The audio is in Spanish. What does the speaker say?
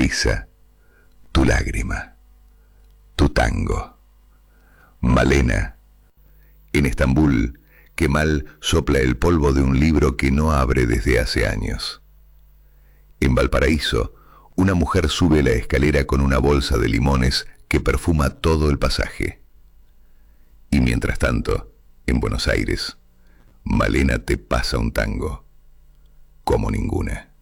risa, tu lágrima, tu tango. Malena. En Estambul, Kemal sopla el polvo de un libro que no abre desde hace años. En Valparaíso, una mujer sube la escalera con una bolsa de limones que perfuma todo el pasaje. Y mientras tanto, en Buenos Aires, Malena te pasa un tango como ninguna.